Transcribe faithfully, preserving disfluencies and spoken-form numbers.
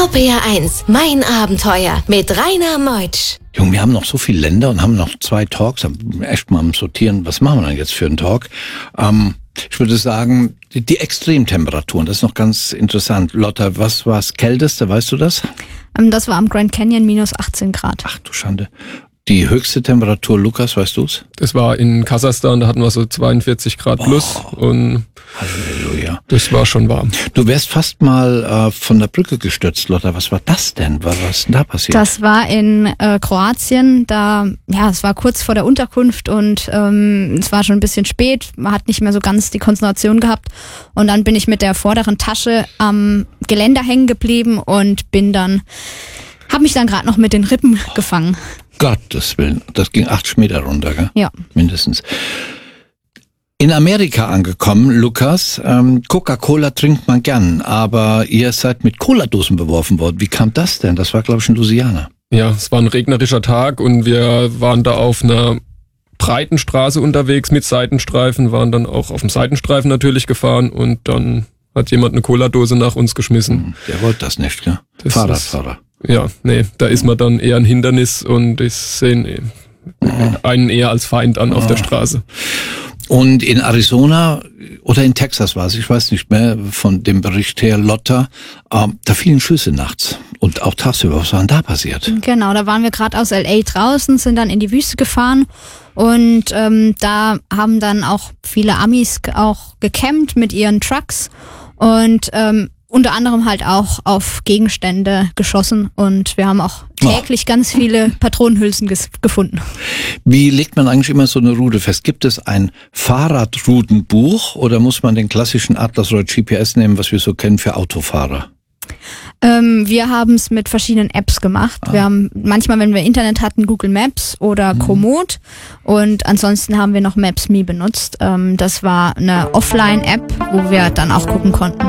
R P R eins, mein Abenteuer mit Rainer Meutsch. Junge, wir haben noch so viele Länder und haben noch zwei Talks. Echt mal am Sortieren, was machen wir denn jetzt für einen Talk? Ähm, ich würde sagen, die, die Extremtemperaturen, das ist noch ganz interessant. Lotta, was war das Kälteste, weißt du das? Das war am Grand Canyon minus achtzehn Grad. Ach du Schande. Die höchste Temperatur, Lukas, weißt du's? Das war in Kasachstan, da hatten wir so zweiundvierzig Grad plus oh, und Halleluja. Das war schon warm. Du wärst fast mal äh, von der Brücke gestürzt, Lotta. Was war das denn? Was, was ist denn da passiert? Das war in äh, Kroatien. Da, ja, es war kurz vor der Unterkunft und ähm, es war schon ein bisschen spät. Man hat nicht mehr so ganz die Konzentration gehabt. Und dann bin ich mit der vorderen Tasche am Geländer hängen geblieben und bin dann, habe mich dann gerade noch mit den Rippen oh. gefangen. Gottes Willen, das ging acht Meter runter, gell? Ja. Mindestens. In Amerika angekommen, Lukas, ähm, Coca-Cola trinkt man gern, aber ihr seid mit Cola-Dosen beworfen worden. Wie kam das denn? Das war, glaube ich, in Louisiana. Ja, es war ein regnerischer Tag und wir waren da auf einer breiten Straße unterwegs mit Seitenstreifen, waren dann auch auf dem Seitenstreifen natürlich gefahren und dann hat jemand eine Cola-Dose nach uns geschmissen. Der wollte das nicht, gell? Das Fahrradfahrer. Ja, nee, da ist man dann eher ein Hindernis und ich sehe einen eher als Feind an auf oh. der Straße. Und in Arizona oder in Texas war es, ich weiß nicht mehr von dem Bericht her, Lotta, ähm, da fielen Schüsse nachts und auch tagsüber. Was war denn da passiert? Genau, da waren wir gerade aus L A draußen, sind dann in die Wüste gefahren und ähm, da haben dann auch viele Amis auch gecampt mit ihren Trucks und ähm, unter anderem halt auch auf Gegenstände geschossen und wir haben auch täglich oh. ganz viele Patronenhülsen ges- gefunden. Wie legt man eigentlich immer so eine Route fest? Gibt es ein Fahrradroutenbuch oder muss man den klassischen Atlas oder G P S nehmen, was wir so kennen für Autofahrer? Ähm, wir haben es mit verschiedenen Apps gemacht. Ah. Wir haben manchmal, wenn wir Internet hatten, Google Maps oder hm. Komoot und ansonsten haben wir noch Maps Me benutzt. Ähm, das war eine Offline-App, wo wir dann auch gucken konnten,